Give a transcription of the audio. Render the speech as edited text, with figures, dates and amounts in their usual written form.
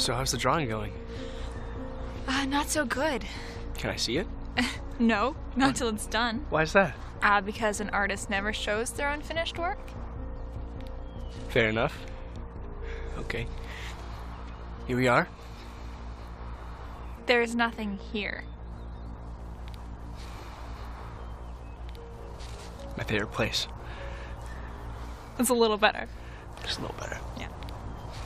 So how's the drawing going? Not so good. Can I see it? No, not till it's done. Why is that? Because an artist never shows their unfinished work. Fair enough. Okay. Here we are. There's nothing here. My favorite place. It's a little better. Just a little better. Yeah.